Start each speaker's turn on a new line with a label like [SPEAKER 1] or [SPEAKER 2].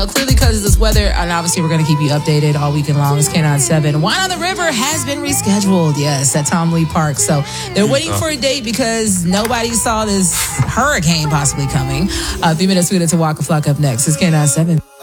[SPEAKER 1] clearly because of this weather, and obviously we're going to keep you updated all weekend long. It's K97. Wine on the River has been rescheduled, yes, at Tom Lee Park. So they're waiting for a date because nobody saw this hurricane possibly coming. 3 minutes, we get to Waka Flocka up next. It's K97.